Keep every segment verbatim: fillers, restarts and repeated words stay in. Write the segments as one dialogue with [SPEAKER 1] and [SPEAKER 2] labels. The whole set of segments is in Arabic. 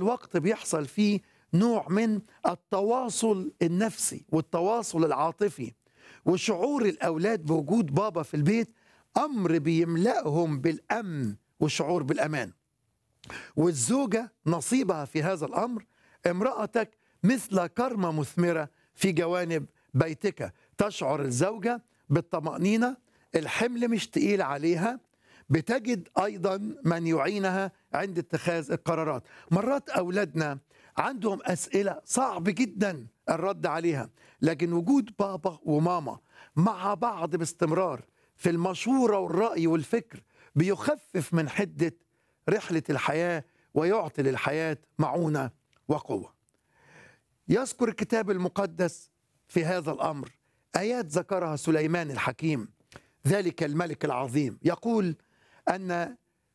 [SPEAKER 1] الوقت بيحصل فيه نوع من التواصل النفسي والتواصل العاطفي، وشعور الأولاد بوجود بابا في البيت أمر بيملأهم بالأمن وشعور بالأمان. والزوجة نصيبها في هذا الأمر، امرأتك مثل كرمة مثمرة في جوانب بيتك، تشعر الزوجة بالطمأنينة، الحمل مش تقيل عليها، بتجد أيضا من يعينها عند اتخاذ القرارات. مرات أولادنا عندهم أسئلة صعب جدا الرد عليها، لكن وجود بابا وماما مع بعض باستمرار في المشورة والرأي والفكر بيخفف من حدة رحلة الحياة ويعطي للحياة معونة وقوة. يذكر الكتاب المقدس في هذا الأمر آيات ذكرها سليمان الحكيم ذلك الملك العظيم، يقول أن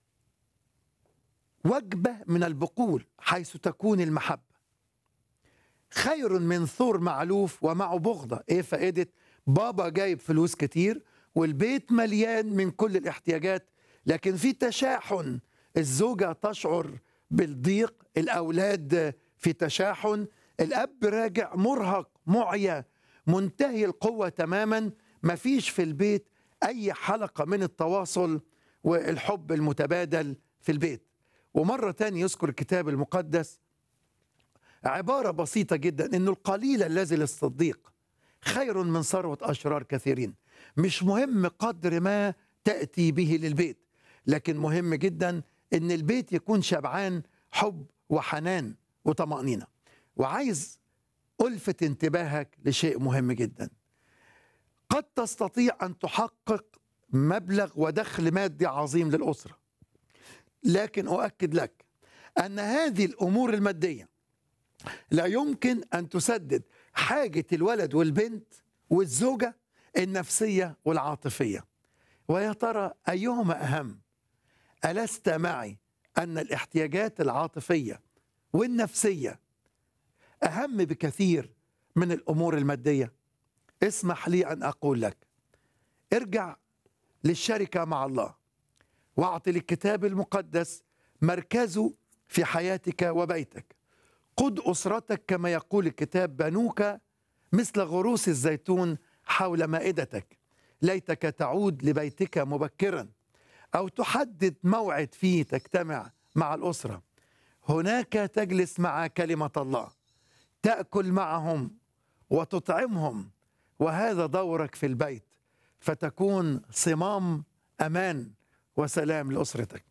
[SPEAKER 1] وجبة من البقول حيث تكون المحبة خير من ثور معلوف ومعه بغضة. إيه فائدة بابا جايب فلوس كتير والبيت مليان من كل الاحتياجات، لكن في تشاحن، الزوجة تشعر بالضيق، الأولاد في تشاحن، الأب راجع مرهق معيا منتهي القوة تماما، مفيش في البيت أي حلقة من التواصل والحب المتبادل في البيت. ومرة تانية يذكر الكتاب المقدس عبارة بسيطة جدا، إنه القليل الذي للصديق خير من ثروة أشرار كثيرين. مش مهم قدر ما تأتي به للبيت، لكن مهم جدا إن البيت يكون شبعان حب وحنان وطمأنينة. وعايز ألفت انتباهك لشيء مهم جدا، قد تستطيع أن تحقق مبلغ ودخل مادي عظيم للأسرة، لكن أؤكد لك أن هذه الأمور المادية لا يمكن أن تسدد حاجة الولد والبنت والزوجة النفسية والعاطفية. ويا ترى أيهما أهم؟ ألست معي أن الاحتياجات العاطفية والنفسية أهم بكثير من الأمور المادية؟ اسمح لي أن أقول لك، ارجع للشركة مع الله واعطي للكتاب المقدس مركزه في حياتك وبيتك. قد أسرتك كما يقول الكتاب، بنوك مثل غروس الزيتون حول مائدتك. ليتك تعود لبيتك مبكرا أو تحدد موعد فيه تجتمع مع الأسرة، هناك تجلس مع كلمة الله، تأكل معهم وتطعمهم، وهذا دورك في البيت، فتكون صمام أمان وسلام لأسرتك.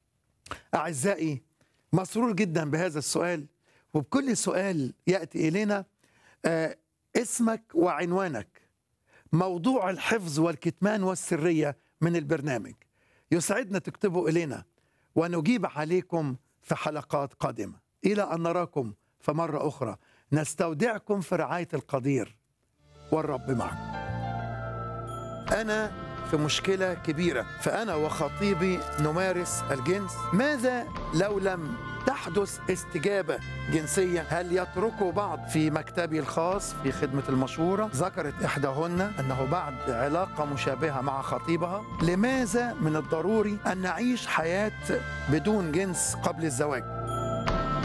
[SPEAKER 1] أعزائي، مسرور جدا بهذا السؤال، وبكل سؤال يأتي إلينا آه اسمك وعنوانك، موضوع الحفظ والكتمان والسرية من البرنامج، يسعدنا تكتبوا إلينا ونجيب عليكم في حلقات قادمة. إلى أن نراكم فمرة أخرى، نستودعكم في رعاية القدير والرب معكم. أنا في مشكلة كبيرة، فأنا وخطيبي نمارس الجنس، ماذا لو لم تحدث استجابة جنسية؟ هل يتركوا بعض؟ في مكتبي الخاص في خدمة المشورة ذكرت إحداهن أنه بعد علاقة مشابهة مع خطيبها، لماذا من الضروري أن نعيش حياة بدون جنس قبل الزواج؟